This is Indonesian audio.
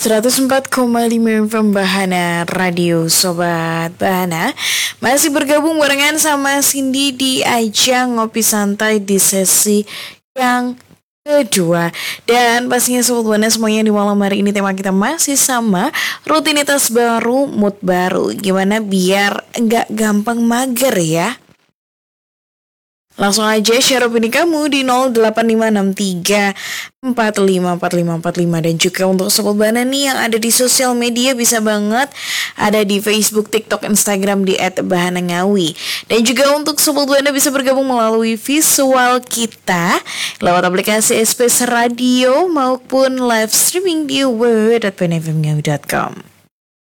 104,5 FM Bahana Radio Sobat Bahana. Masih bergabung barengan sama Cindy di ajang ngopi santai di sesi yang kedua. Dan pastinya Sobat Bahana semuanya di malam hari ini tema kita masih sama, rutinitas baru, mood baru. Gimana biar nggak gampang mager ya? Langsung aja share opini kamu di 08563454545. Dan juga untuk Sobat Bahana nih yang ada di sosial media bisa banget ada di Facebook, TikTok, Instagram di @bahanangawi. Dan juga untuk Sobat Bahana bisa bergabung melalui visual kita lewat aplikasi SPS Radio maupun live streaming di www.banfmngawi.com.